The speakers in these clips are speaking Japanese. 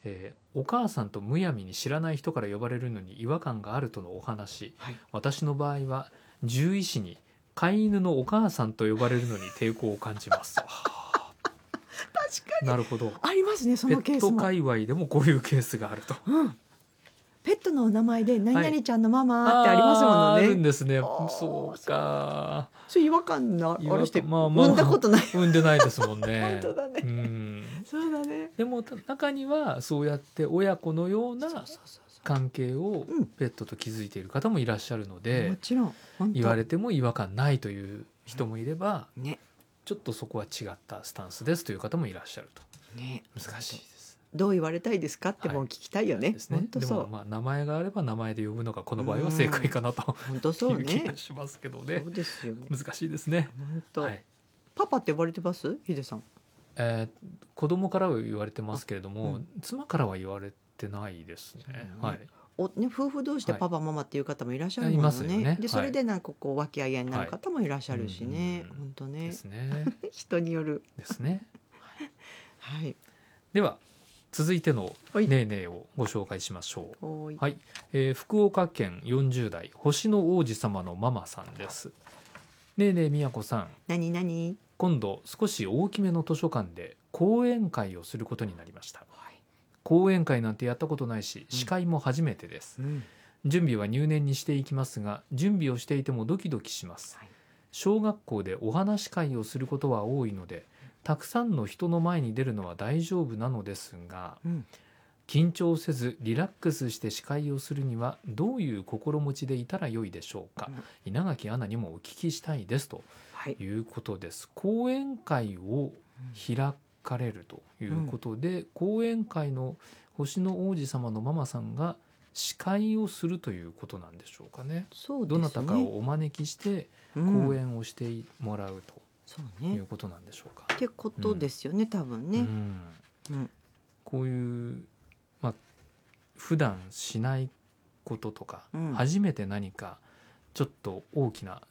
お母さんとむやみに知らない人から呼ばれるのに違和感があるとのお話、 はい、 私の場合は獣医師に飼い犬のお母さんと呼ばれるのに抵抗を感じます確かになるほど、 ありますね、そペットのケースも。 界隈でもこういうケースがあると。 ペットのお名前で何はい 々ちゃんのママってありますものね。 あるんですね。 あーそうか。 そういう違和感なあれしてまあ産んだことない。 産んでないですもんね。 本当だねうんそうだね。 でも中にはそうやって親子のようなそうそうそうそ関係をうんペットと築いている方もいらっしゃるのうもで、 ちろん本当言われても違和感ないという人もいれば、 ねちょっとそこは違ったスタンスですという方もいらっしゃると。 ね難しいです。 どう言われたいですかってもう聞きたいよね。 ですね。で本当そう。 もまあ名前があれば名前で呼ぶのがこの場合は正解かなと本当そういう気ねが。しますけどねそう。ですよ。 難しいですね。 本当、 はい。 パパって呼ばれてます？ヒデさん。 子供からは言われてますけれども、 うん妻からは言われてないですね。 うんはい。 夫婦同士ではいパパママっていう方もいらっしゃるもいのますよねで、それでなんかこう和気あいあいになるはい方もいらっしゃるしね。 うん本当ねで。すね。 人による。 ですね。 はい。 では続いてのはいねえねえをご紹介しましょう。 おーい。 はい、福岡県40代星の王子様のママさんです。ねえねえみやこさん、 何何。 今度少し大きめの図書館で講演会をすることになりました。講演会なんてやったことないし司会も初めてです。 うん。 準備は入念にしていきますが、準備をしていてもドキドキします。 はい小学校でお話し会をすることは多いので、たくさんの人の前に出るのは大丈夫なのですが、 うん。 緊張せずリラックスして司会をするにはどういう心持ちでいたらよいでしょうか。稲垣アナにもお聞きしたいですとはい。 いうことです。講演会を開かれるということで、講演会の星の王子様のママさんが司会をするということなんでしょうかね。 そうですね。 どなたかをお招きしてうん講演をしてもらうそうね。 ということなんでしょうか。 ってことですよね、多分ね。 うんうん。 こういう普段しないこととか、 うん初めて何かちょっと大きな、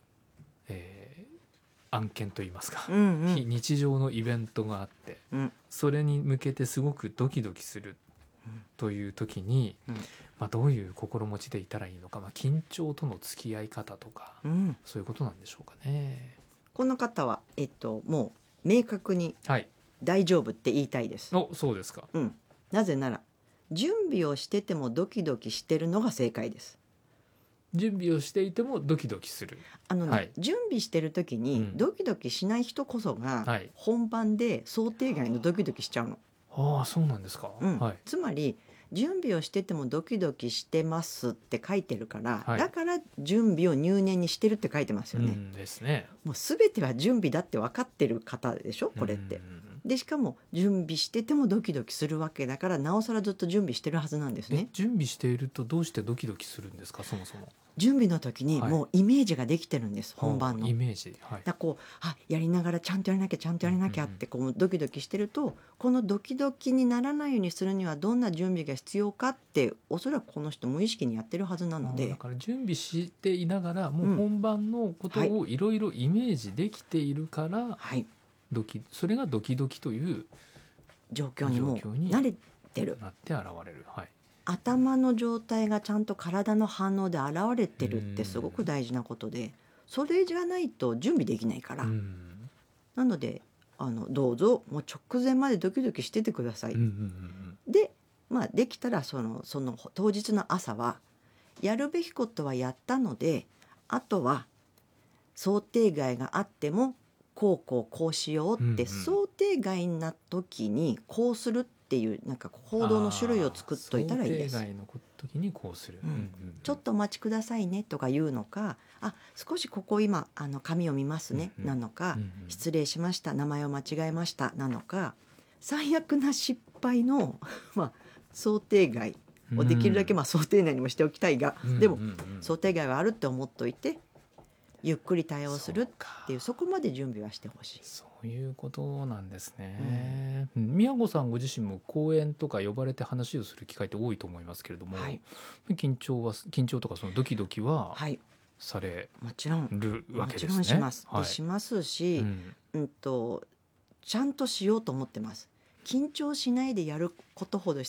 案件といいますか、 うんうん非日常のイベントがあってうんそれに向けてすごくドキドキするという時に、 うんどういう心持ちでいたらいいのか、緊張との付き合い方とか、 うん。 そういうことなんでしょうかね。 この方はもう明確にはい。 大丈夫って言いたいです。 そうですか。 うん。なぜなら準備をしててもドキドキしてるのが正解です。 準備をしていてもドキドキする。はい準備してる時にうんドキドキしない人こそがはい。 本番で想定外のドキドキしちゃうの。 ああ、そうなんですか。 うんはい。 つまり準備をしててもドキドキしてますって書いてるから、 はいだから準備を入念にしてるって書いてますよね。 ですね。 もう全ては準備だって分かってる方でしょこれって。でしかも準備しててもドキドキするわけだからなおさらずっと準備してるはずなんですね。 準備しているとどうしてドキドキするんですか、そもそも。 準備の時にはいもうイメージができてるんです、本番の。 イメージ。はい。 だからこうやりながらちゃんとやらなきゃちゃんとやらなきゃってこうドキドキしてると、このドキドキにならないようにするにはどんな準備が必要かっておそらくこの人無意識にやってるはずなのだで、 から準備していながらもう本番のことをいろいろイメージできているから、 はい、 それがドキドキという状況にもう状況に慣れてる。 なって現れる。はい。 頭の状態がちゃんと体の反応で現れてるってすごく大事なことで、それじゃないと準備できないから、なのでどうぞもう直前までドキドキしててください。で、できたらその当日の朝はやるべきことはやったので、あとは想定外があってもこうしようって、想定外な時にこうするっていうなんか行動の種類を作っといたらいいです。 想定外の時にこうする。 ちょっとお待ちくださいねとか言うのか、少しここ今紙を見ますね、なのか、失礼しました名前を間違えましたなのか、最悪な失敗の想定外をできるだけ想定内にもしておきたいが、でも想定外はあるって思っといてゆっくり対応するっていう、そこまで準備はしてほしい。 そういうことなんですね。宮子さんご自身も講演とか呼ばれて話をする機会って多いと思いますけれども、緊張とかそのドキドキはされもちろんるわけですね。 もちろんします。しますし、ちゃんとしようと思ってます。緊張しないでやることほど